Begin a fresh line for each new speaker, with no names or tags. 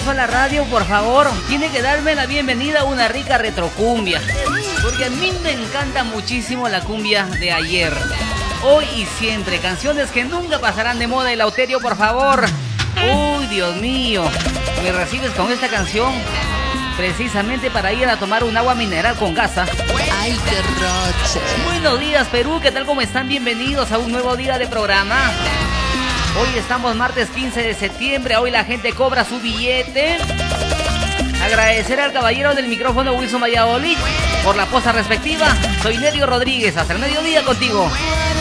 paso a la radio, por favor, tiene que darme la bienvenida a una rica retrocumbia. Porque a mí me encanta muchísimo la cumbia de ayer, hoy y siempre. Canciones que nunca pasarán de moda. Eleuterio, por favor. Uy, Dios mío. ¿Me recibes con esta canción? Precisamente para ir a tomar un agua mineral con gasa.
¡Ay, qué roche!
Buenos días, Perú. ¿Qué tal? ¿Cómo están? Bienvenidos a un nuevo día de programa. Hoy estamos martes 15 de septiembre. Hoy la gente cobra su billete. Agradecer al caballero del micrófono, Wilson Valladolid, por la posa respectiva. Soy Nerio Rodríguez. Hasta el mediodía contigo.